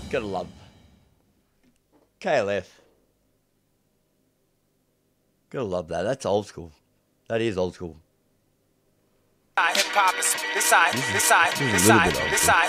Gotta love KLF. Gotta love that. That's old school. That is old school. Hip hop is this side, This is a little bit old school.